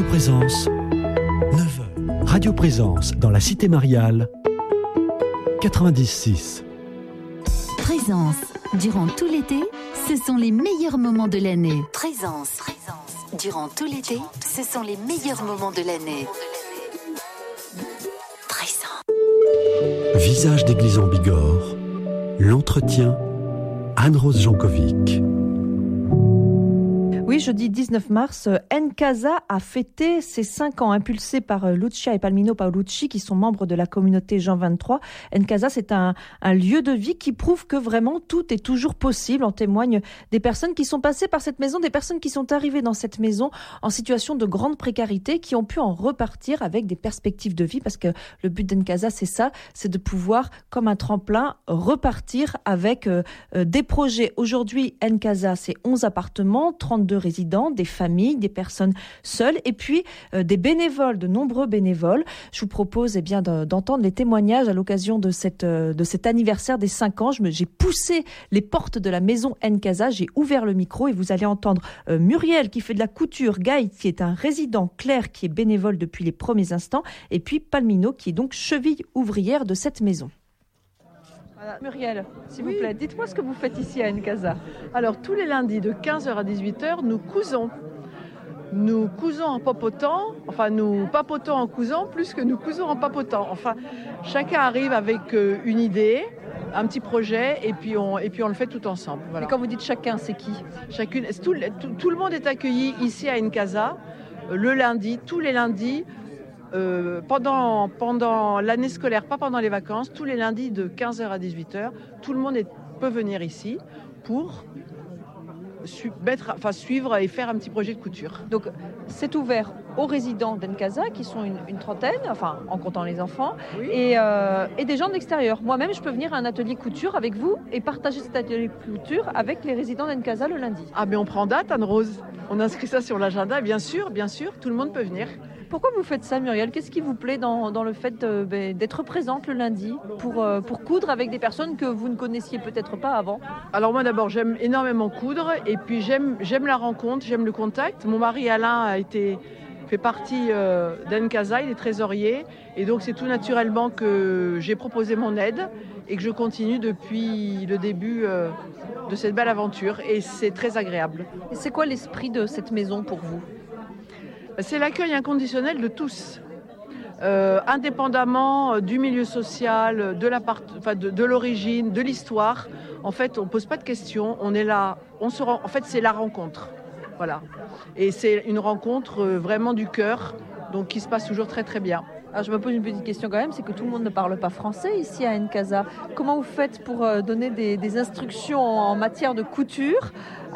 Présence, 9h. Radio Présence dans la Cité Mariale, 90.6. Présence, durant tout l'été, ce sont les meilleurs moments de l'année. Présence, durant tout l'été, ce sont les meilleurs moments de l'année. Présence. Visage d'église en Bigorre, l'entretien, Anne-Rose Jankovic. Oui, jeudi 19 mars, Ncasa a fêté ses 5 ans, impulsé par Lucia et Palmino Paolucci, qui sont membres de la communauté Jean 23. Ncasa, c'est un lieu de vie qui prouve que vraiment tout est toujours possible. En témoignent des personnes qui sont passées par cette maison, des personnes qui sont arrivées dans cette maison en situation de grande précarité, qui ont pu en repartir avec des perspectives de vie, parce que le but d'Ncasa, c'est ça, c'est de pouvoir, comme un tremplin, repartir avec des projets. Aujourd'hui, Ncasa, c'est 11 appartements, 32 résidents, des familles, des personnes seules et puis des bénévoles, de nombreux bénévoles. Je vous propose d'entendre les témoignages à l'occasion de cet anniversaire des 5 ans. J'ai poussé les portes de la maison Ncasa, j'ai ouvert le micro et vous allez entendre Muriel qui fait de la couture, Gaït qui est un résident, Claire qui est bénévole depuis les premiers instants et puis Palmino qui est donc cheville ouvrière de cette maison. Voilà. Muriel, s'il vous plaît, dites-moi ce que vous faites ici à Ncasa. Alors, tous les lundis de 15h à 18h, nous cousons. Nous cousons en papotant, nous papotons en cousant plus que nous cousons en papotant. Enfin, chacun arrive avec une idée, un petit projet, et puis on le fait tout ensemble. Voilà. Et quand vous dites chacun, c'est qui ? Chacune, tout le monde est accueilli ici à Ncasa, le lundi, tous les lundis, pendant l'année scolaire, pas pendant les vacances, tous les lundis de 15h à 18h, tout le monde peut venir ici pour suivre et faire un petit projet de couture. Donc c'est ouvert aux résidents d'Ncasa qui sont une trentaine, en comptant les enfants, oui. et des gens de l'extérieur. Moi-même, je peux venir à un atelier couture avec vous et partager cet atelier couture avec les résidents d'Ncasa le lundi. Ah mais on prend date, Anne-Rose. On inscrit ça sur l'agenda, bien sûr, tout le monde peut venir. Pourquoi vous faites ça, Muriel ? Qu'est-ce qui vous plaît dans le fait d'être présente le lundi pour coudre avec des personnes que vous ne connaissiez peut-être pas avant ? Alors moi d'abord, j'aime énormément coudre et puis j'aime la rencontre, j'aime le contact. Mon mari Alain fait partie d'Ncasa, il est trésorier et donc c'est tout naturellement que j'ai proposé mon aide et que je continue depuis le début de cette belle aventure et c'est très agréable. Et c'est quoi l'esprit de cette maison pour vous ? C'est l'accueil inconditionnel de tous, indépendamment du milieu social, de l'origine, de l'histoire. En fait, on ne pose pas de questions, on est là, en fait, c'est la rencontre. Voilà. Et c'est une rencontre vraiment du cœur, donc qui se passe toujours très très bien. Alors je me pose une petite question quand même, c'est que tout le monde ne parle pas français ici à Ncasa. Comment vous faites pour donner des instructions en matière de couture ?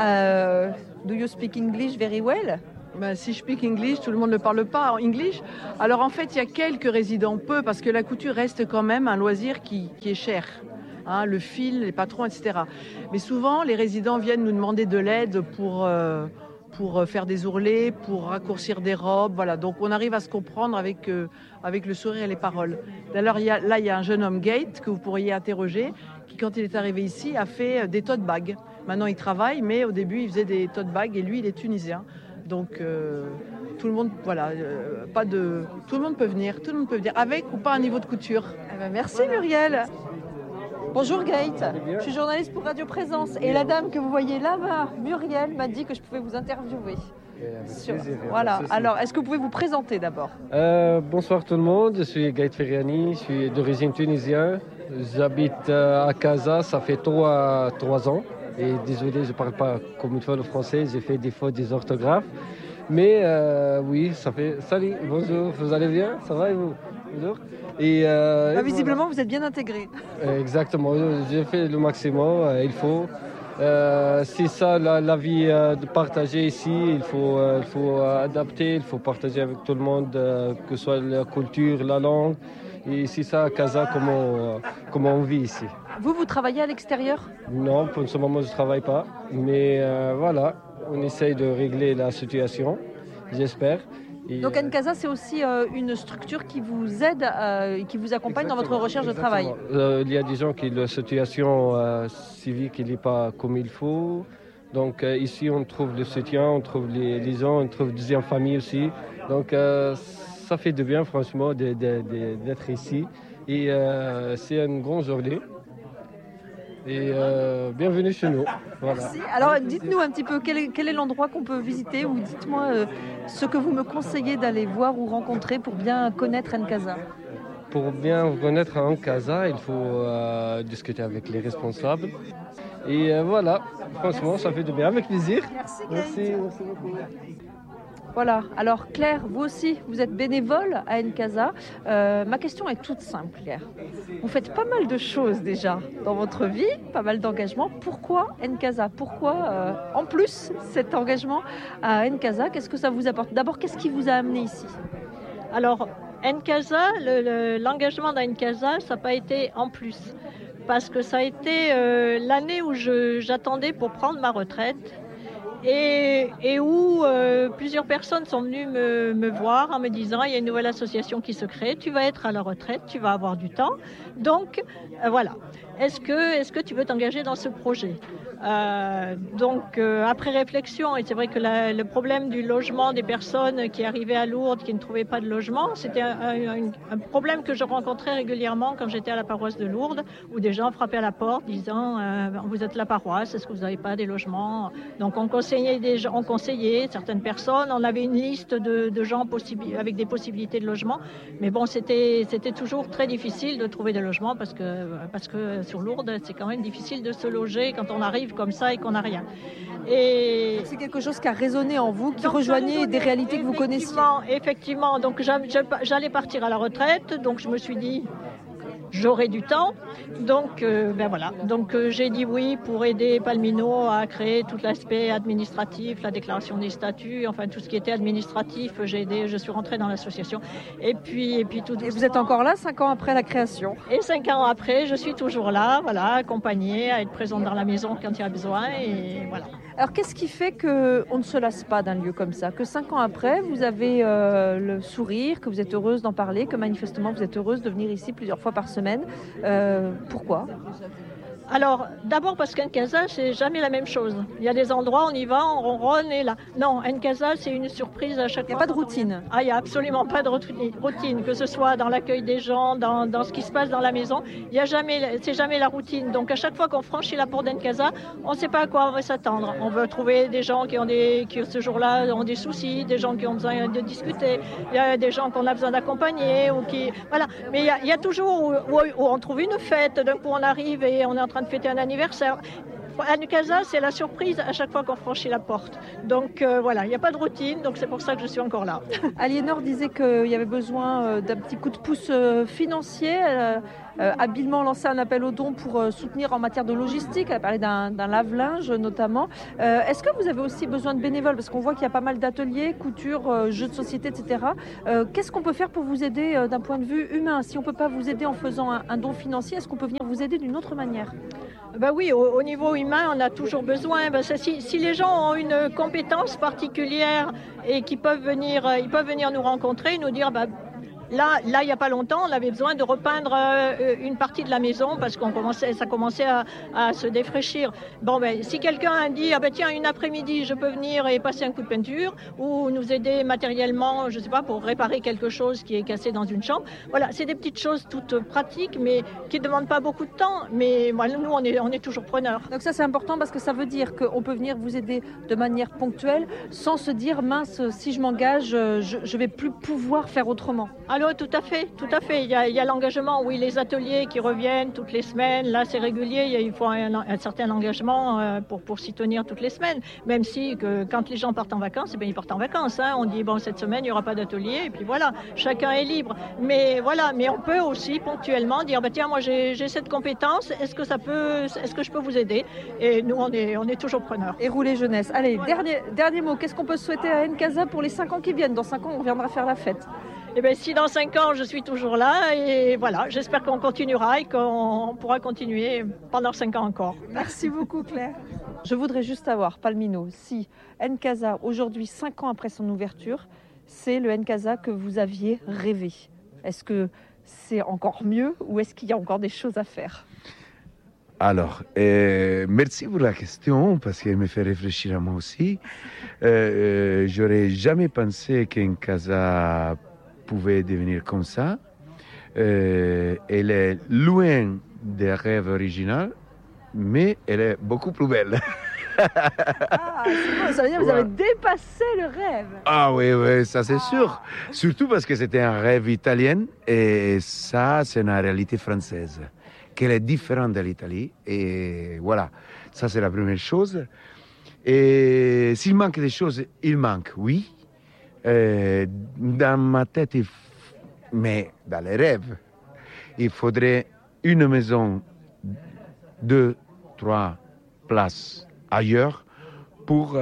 Do you speak English very well ? Si je speak English, tout le monde ne parle pas en English. Alors en fait, il y a quelques résidents, peu, parce que la couture reste quand même un loisir qui est cher. Le fil, les patrons, etc. Mais souvent, les résidents viennent nous demander de l'aide pour faire des ourlets, pour raccourcir des robes. Voilà. Donc on arrive à se comprendre avec le sourire et les paroles. D'ailleurs, il y a un jeune homme, Gate, que vous pourriez interroger, qui, quand il est arrivé ici, a fait des tote bags. Maintenant, il travaille, mais au début, il faisait des tote bags et lui, il est tunisien. Donc tout le monde, tout le monde peut venir, avec ou pas un niveau de couture. Merci voilà. Muriel. Bonjour Gaït, je suis journaliste pour Radio Présence et la dame que vous voyez là-bas, Muriel, m'a dit que je pouvais vous interviewer. Voilà. Alors, est-ce que vous pouvez vous présenter d'abord ? Bonsoir tout le monde, je suis Gaït Ferriani, je suis d'origine tunisienne. J'habite à Casa, ça fait 3 ans. Et désolé, je ne parle pas comme il faut le français, j'ai fait des fautes des orthographes. Mais oui, ça fait... Salut, bonjour, vous allez bien ? Ça va et vous ? Bonjour. Et, visiblement, voilà. Vous êtes bien intégré. Exactement, j'ai fait le maximum, il faut. C'est ça la vie de partager ici, il faut adapter, il faut partager avec tout le monde, que ce soit la culture, la langue. Et c'est ça, Casa, comment on vit ici. Vous travaillez à l'extérieur ? Non, pour ce moment, je ne travaille pas. Mais voilà, on essaye de régler la situation, j'espère. Et donc Ncasa, c'est aussi une structure qui vous aide et qui vous accompagne dans votre recherche de travail. Il y a des gens qui la situation civique n'est pas comme il faut. Donc ici, on trouve le soutien, on trouve les gens, on trouve des familles aussi. Donc ça fait du bien franchement d'être ici. Et c'est une grande journée. Et bienvenue chez nous. Voilà. Merci. Alors dites-nous un petit peu quel est l'endroit qu'on peut visiter, ou dites-moi ce que vous me conseillez d'aller voir ou rencontrer pour bien connaître Nkasa. Pour bien connaître Nkasa, il faut discuter avec les responsables. Et voilà, franchement, ça fait du bien, avec plaisir. Merci beaucoup. Voilà, alors Claire, vous aussi, vous êtes bénévole à Nkasa. Ma question est toute simple, Claire. Vous faites pas mal de choses déjà dans votre vie, pas mal d'engagements. Pourquoi Nkasa ? Pourquoi, en plus, cet engagement à Nkasa ? Qu'est-ce que ça vous apporte ? D'abord, qu'est-ce qui vous a amené ici ? Alors, Nkasa, l'engagement d'A Nkasa, ça n'a pas été en plus. Parce que ça a été l'année où j'attendais pour prendre ma retraite. Et où plusieurs personnes sont venues me voir en me disant il y a une nouvelle association qui se crée, tu vas être à la retraite, tu vas avoir du temps. Donc voilà, est-ce que tu veux t'engager dans ce projet ? Après réflexion, et c'est vrai que le problème du logement des personnes qui arrivaient à Lourdes, qui ne trouvaient pas de logement, c'était un problème que je rencontrais régulièrement quand j'étais à la paroisse de Lourdes, où des gens frappaient à la porte disant vous êtes la paroisse, est-ce que vous n'avez pas des logements ? Donc on conseillait certaines personnes, on avait une liste de gens avec des possibilités de logement, mais bon, c'était toujours très difficile de trouver des logements parce que sur Lourdes, c'est quand même difficile de se loger quand on arrive comme ça et qu'on n'a rien. Et c'est quelque chose qui a résonné en vous, qui rejoignait des réalités que vous connaissiez. Effectivement. Donc j'allais partir à la retraite, donc je me suis dit j'aurai du temps. Donc voilà. Donc j'ai dit oui pour aider Palmino à créer tout l'aspect administratif, la déclaration des statuts, enfin tout ce qui était administratif. J'ai aidé, je suis rentrée dans l'association. Et puis tout doucement. Et vous êtes encore là 5 ans après la création ? Et 5 ans après, je suis toujours là, voilà, accompagnée, à être présente dans la maison quand il y a besoin, et voilà. Alors qu'est-ce qui fait qu'on ne se lasse pas d'un lieu comme ça ? Que 5 ans après, vous avez le sourire, que vous êtes heureuse d'en parler, que manifestement vous êtes heureuse de venir ici plusieurs fois par semaine. Pourquoi ? Alors, d'abord parce qu'Nkasa, c'est jamais la même chose. Il y a des endroits, on y va, on ronronne et là. Non, Nkasa, c'est une surprise à chaque fois. Il n'y a pas de routine. Il n'y a absolument pas de routine, que ce soit dans l'accueil des gens, dans ce qui se passe dans la maison. C'est jamais la routine. Donc, à chaque fois qu'on franchit la porte d'Nkasa, on ne sait pas à quoi on va s'attendre. On veut trouver des gens qui ce jour-là ont des soucis, des gens qui ont besoin de discuter. Il y a des gens qu'on a besoin d'accompagner voilà. Mais il y a toujours où on trouve une fête. D'un coup, on arrive et on est en train de fêter un anniversaire. À Nkasa, c'est la surprise à chaque fois qu'on franchit la porte. Donc voilà, il n'y a pas de routine, donc c'est pour ça que je suis encore là. Aliénor disait qu'il y avait besoin d'un petit coup de pouce financier. Elle a habilement lancé un appel aux dons pour soutenir en matière de logistique. Elle a parlé d'un lave-linge notamment. Est-ce que vous avez aussi besoin de bénévoles ? Parce qu'on voit qu'il y a pas mal d'ateliers, couture, jeux de société, etc. Qu'est-ce qu'on peut faire pour vous aider d'un point de vue humain ? Si on ne peut pas vous aider en faisant un don financier, est-ce qu'on peut venir vous aider d'une autre manière ? Oui, au niveau humain, on a toujours besoin. Si les gens ont une compétence particulière et qu'ils peuvent venir nous rencontrer, nous dire Là, il n'y a pas longtemps, on avait besoin de repeindre une partie de la maison parce ça commençait à se défraîchir. Si quelqu'un dit tiens, une après-midi, je peux venir et passer un coup de peinture ou nous aider matériellement, je ne sais pas, pour réparer quelque chose qui est cassé dans une chambre. Voilà, c'est des petites choses toutes pratiques, mais qui ne demandent pas beaucoup de temps. Mais nous, on est toujours preneurs. Donc ça, c'est important parce que ça veut dire qu'on peut venir vous aider de manière ponctuelle sans se dire mince, si je m'engage, je ne vais plus pouvoir faire autrement. Alors, tout à fait. Il y a l'engagement, oui, les ateliers qui reviennent toutes les semaines. Là, c'est régulier. Il faut un certain engagement pour s'y tenir toutes les semaines. Même si quand les gens partent en vacances, ils partent en vacances. On dit cette semaine, il n'y aura pas d'atelier. Et puis voilà, chacun est libre. Mais voilà, mais on peut aussi ponctuellement dire tiens, moi j'ai cette compétence. Est-ce que je peux vous aider ? Et nous, on est toujours preneurs. Et rouler jeunesse. Allez, voilà. dernier mot. Qu'est-ce qu'on peut souhaiter à Nkasa pour les 5 ans qui viennent ? Dans 5 ans, on viendra faire la fête. Si dans 5 ans, je suis toujours là, et voilà, j'espère qu'on continuera et qu'on pourra continuer pendant 5 ans encore. Merci beaucoup, Claire. Je voudrais juste savoir, Palmino, si Nkasa, aujourd'hui, 5 ans après son ouverture, c'est le Nkasa que vous aviez rêvé. Est-ce que c'est encore mieux ou est-ce qu'il y a encore des choses à faire ? Alors, merci pour la question, parce qu'elle me fait réfléchir à moi aussi. J'aurais jamais pensé qu'une casa pouvait devenir comme ça. Elle est loin des rêves originaux, mais elle est beaucoup plus belle. Ah, c'est bon, ça veut dire que vous avez dépassé le rêve. Ah oui, ça c'est sûr. Surtout parce que c'était un rêve italien et ça, c'est une réalité française, qu'elle est différente de l'Italie. Et voilà, ça c'est la première chose. Et s'il manque des choses, il manque, oui. Dans ma tête, mais dans les rêves, il faudrait une maison, 2, 3 places ailleurs pour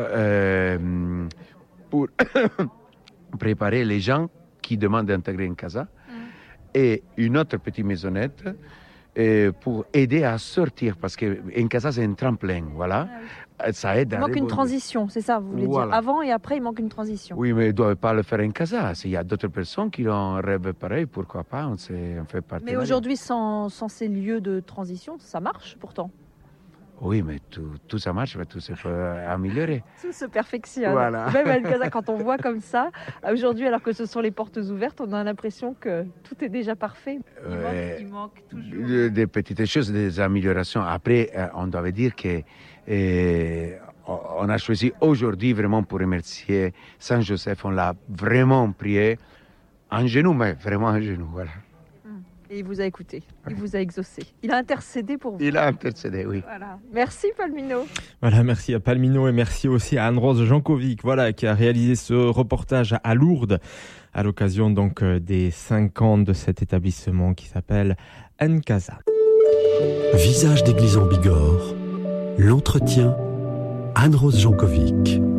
préparer les gens qui demandent d'intégrer une casa et une autre petite maisonnette pour aider à sortir parce qu'une casa c'est un tremplin, voilà. Ça aide. Il manque une transition, c'est ça, vous voulez dire. Avant et après, il manque une transition. Oui, mais ils ne doivent pas le faire en casa. S'il y a d'autres personnes qui ont un rêve pareil, pourquoi pas, on fait partie. Mais aujourd'hui, sans ces lieux de transition, ça marche pourtant. Oui, mais tout ça marche, tout se peut améliorer. Tout se perfectionne. Voilà. Même à casa, quand on voit comme ça, aujourd'hui, alors que ce sont les portes ouvertes, on a l'impression que tout est déjà parfait. Il manque toujours. Des petites choses, des améliorations. Après, on doit dire que on a choisi aujourd'hui vraiment pour remercier Saint-Joseph. On l'a vraiment prié en genoux, mais vraiment en genoux, voilà. Et il vous a écouté, il vous a exaucé. Il a intercédé pour vous. Il a intercédé, oui. Voilà. Merci Palmino. Voilà, merci à Palmino et merci aussi à Anne-Rose Jankovic, voilà, qui a réalisé ce reportage à Lourdes à l'occasion donc des 5 ans de cet établissement qui s'appelle N-Casa. Visage d'église en Bigorre, l'entretien Anne-Rose Jankovic.